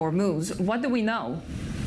moves. What do we know?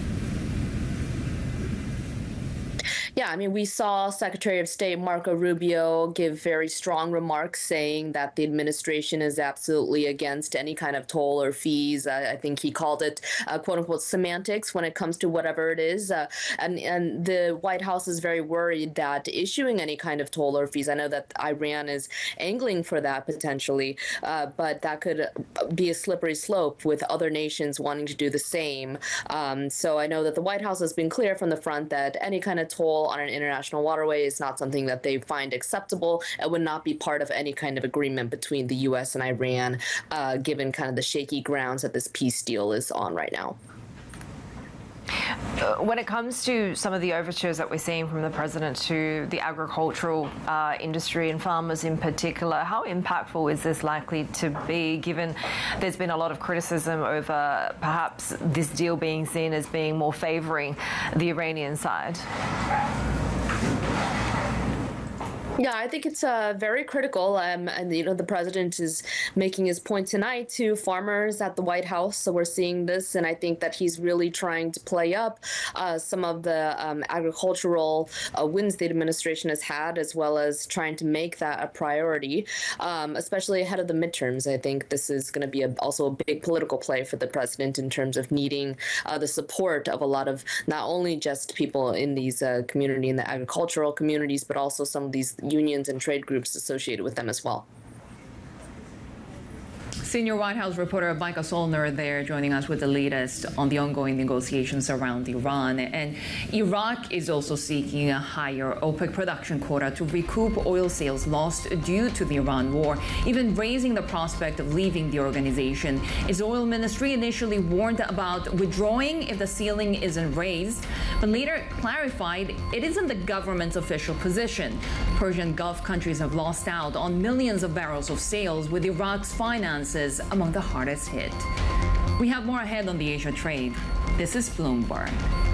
Yeah, I mean, we saw Secretary of State Marco Rubio give very strong remarks saying that the administration is absolutely against any kind of toll or fees. I think he called it, quote unquote, semantics when it comes to whatever it is. And the White House is very worried that issuing any kind of toll or fees, I know that Iran is angling for that potentially, but that could be a slippery slope with other nations wanting to do the same. So I know that the White House has been clear from the front that any kind of toll on an international waterway is not something that they find acceptable. It would not be part of any kind of agreement between the U.S. and Iran, given kind of the shaky grounds that this peace deal is on right now. When it comes to some of the overtures that we're seeing from the president to the agricultural industry and farmers in particular, how impactful is this likely to be, given there's been a lot of criticism over perhaps this deal being seen as being more favoring the Iranian side? Yeah, I think it's very critical, and the president is making his point tonight to farmers at the White House. So we're seeing this, and I think that he's really trying to play up some of the agricultural wins the administration has had, as well as trying to make that a priority, especially ahead of the midterms. I think this is going to be also a big political play for the president in terms of needing the support of a lot of not only just people in these community, in the agricultural communities, but also some of these unions and trade groups associated with them as well. Senior White House reporter Micah Soellner there joining us with the latest on the ongoing negotiations around Iran. And Iraq is also seeking a higher OPEC production quota to recoup oil sales lost due to the Iran war, even raising the prospect of leaving the organization. Its oil ministry initially warned about withdrawing if the ceiling isn't raised, but later clarified it isn't the government's official position. Persian Gulf countries have lost out on millions of barrels of sales, with Iraq's finances among the hardest hit. We have more ahead on the Asia trade. This is Bloomberg.